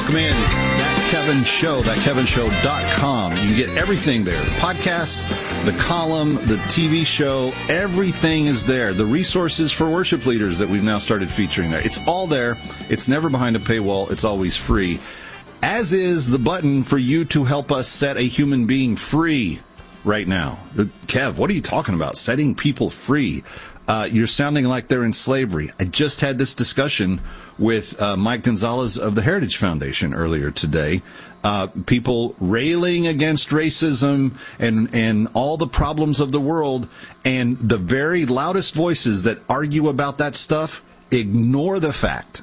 Welcome in. That Kevin Show, thatkevinshow.com. You can get everything there. The podcast, the column, the TV show, everything is there. The resources for worship leaders that we've now started featuring there. It's all there. It's never behind a paywall. It's always free. As is the button for you to help us set a human being free right now. Kev, what are you talking about? Setting people free. You're sounding like they're in slavery. I just had this discussion with Mike Gonzalez of the Heritage Foundation earlier today. People railing against racism and all the problems of the world, and the very loudest voices that argue about that stuff ignore the fact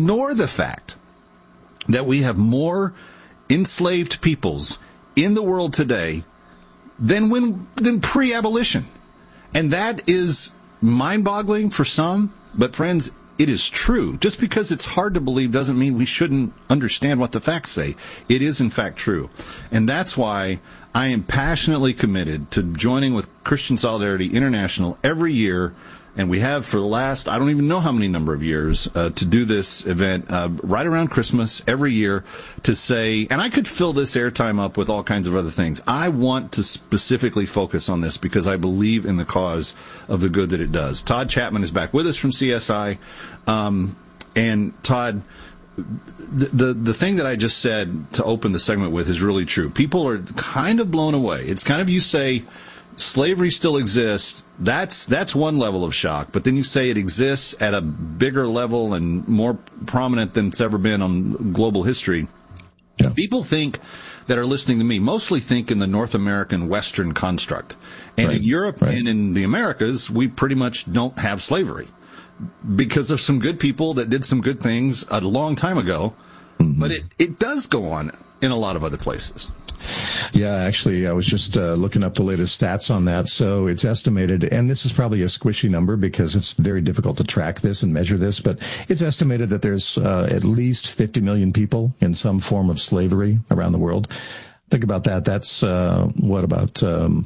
that we have more enslaved peoples in the world today than pre-abolition. And that is mind-boggling for some, but friends, it is true. Just because it's hard to believe doesn't mean we shouldn't understand what the facts say. It is, in fact, true. And that's why I am passionately committed to joining with Christian Solidarity International every year, and we have for the last, I don't even know how many number of years, to do this event right around Christmas every year to say, and I could fill this airtime up with all kinds of other things. I want to specifically focus on this because I believe in the cause of the good that it does. Todd Chapman is back with us from CSI. And Todd, the thing that I just said to open the segment with is really true. People are kind of blown away. It's kind of, you say, slavery still exists. That's one level of shock. But then you say it exists at a bigger level and more prominent than it's ever been on global history. Yeah. People that are listening to me mostly think in the North American Western construct. And in Europe and in the Americas, we pretty much don't have slavery because of some good people that did some good things a long time ago. Mm-hmm. But it does go on in a lot of other places. Yeah, actually, I was just looking up the latest stats on that. So it's estimated, and this is probably a squishy number because it's very difficult to track this and measure this, but it's estimated that there's at least 50 million people in some form of slavery around the world. Think about that. That's about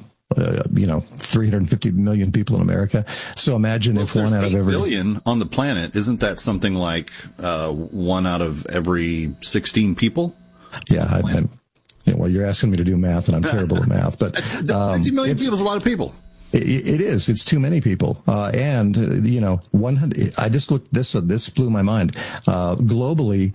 350 million people in America. So imagine if one out of every 8 billion on the planet, isn't that something like one out of every 16 people? Yeah, well, you're asking me to do math, and I'm terrible at math. But 50 million people is a lot of people. It is. It's too many people. 100. I just looked this. This blew my mind. Globally,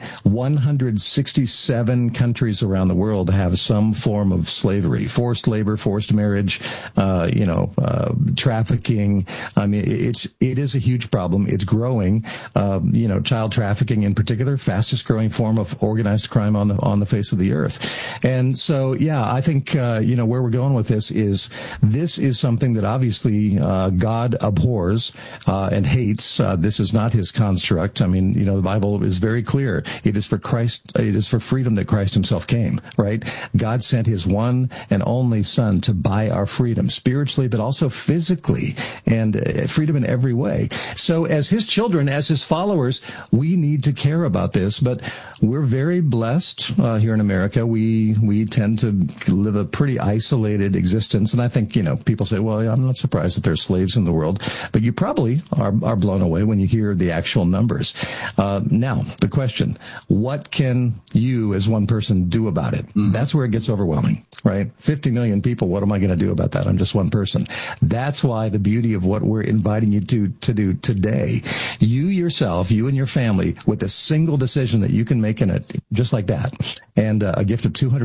167 countries around the world have some form of slavery, forced labor, forced marriage, trafficking. I mean, it is a huge problem. It's growing. Child trafficking in particular, fastest growing form of organized crime on the face of the earth. And so, yeah, I think where we're going with this is something that obviously God abhors and hates. This is not his construct. I mean, the Bible is very clear. It is for Christ. It is for freedom that Christ himself came, right? God sent his one and only Son to buy our freedom spiritually, but also physically, and freedom in every way. So as his children, as his followers, we need to care about this, but we're very blessed here in America. We tend to live a pretty isolated existence. And I think, people say, well, I'm not surprised that there's slaves in the world, but you probably are blown away when you hear the actual numbers. Now, the question, what can you as one person do about it? Mm-hmm. That's where it gets overwhelming, right? 50 million people, what am I going to do about that? I'm just one person. That's why the beauty of what we're inviting you to do today, you yourself, you and your family, with a single decision that you can make in it, just like that, and a gift of $200